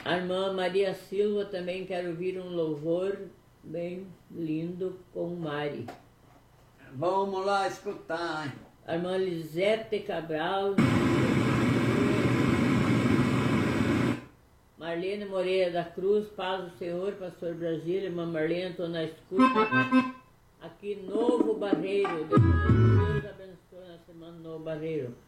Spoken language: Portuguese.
A irmã Maria Silva também quer ouvir um louvor bem lindo com Mari. Vamos lá escutar. A irmã Lisete Cabral. Marlene Moreira da Cruz, paz do Senhor, pastor Brasília, irmã Marlene, estou na escuta. Aqui, Novo Barreiro. Deus abençoe nossa irmã Novo Barreiro.